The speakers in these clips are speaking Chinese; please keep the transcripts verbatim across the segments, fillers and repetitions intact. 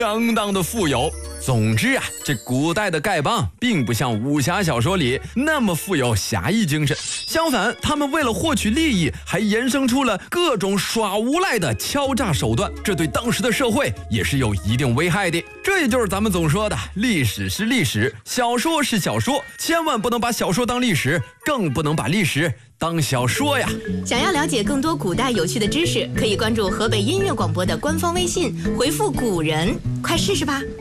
相当的富有。总之啊，这古代的丐帮并不像武侠小说里那么富有侠义精神，相反，他们为了获取利益，还衍生出了各种耍无赖的敲诈手段，这对当时的社会也是有一定危害的。这也就是咱们总说的，历史是历史，小说是小说，千万不能把小说当历史，更不能把历史当小说呀！ 想要了解更多古代有趣的知识，可以关注河北音乐广播的官方微信，回复古人，快试试吧。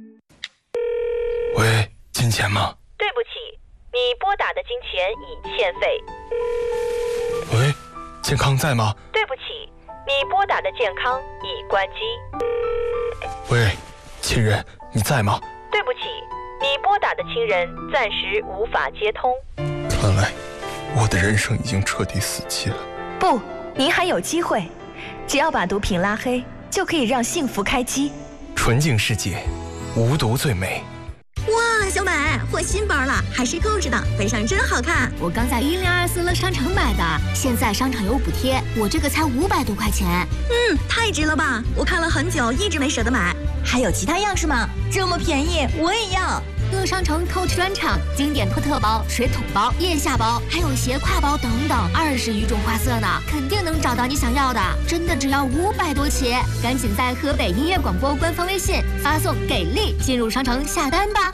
喂，金钱吗？ 对不起，你拨打的金钱已欠费。 喂，健康在吗？ 对不起，你拨打的健康已关机。 喂，亲人，你在吗？ 对不起，你拨打的亲人暂时无法接通。 看来我的人生已经彻底死期了。 不，您还有机会，只要把毒品拉黑，就可以让幸福开机。 纯净世界，无毒最美。 哇，小美，我新包了，还是购置的，背上真好看。 我刚在一零二四乐商城买的，现在商场有补贴，我这个才五百多块钱。 嗯，太值了吧！我看了很久，一直没舍得买。还有其他样式吗？这么便宜，我也要。 乐商城 Coach 专场，经典托特包、水桶包、腋下包，还有斜挎包等等，二十余种花色呢，肯定能找到你想要的。真的只要五百多起，赶紧在河北音乐广播官方微信发送“给力”进入商城下单吧。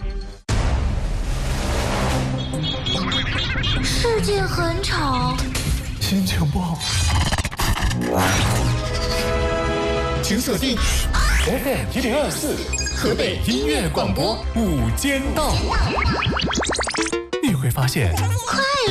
世界很吵， 心情不好，请锁定 F M 一零二四河北音乐广播午间档，你会发现。 快